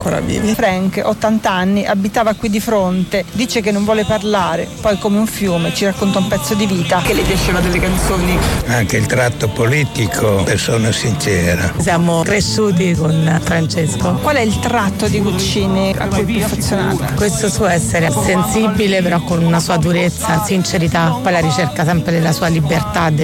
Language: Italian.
ancora vivi. Frank, 80 anni, abitava qui di fronte, dice che non vuole parlare, poi come un fiume ci racconta un pezzo di vita. Che le piaceva delle canzoni? Anche il tratto politico, persona sincera. Siamo cresciuti con Francesco. Qual è il tratto di Guccini a cui è più affezionata? Questo suo essere sensibile però con una sua durezza, sincerità, poi la ricerca sempre della sua libertà,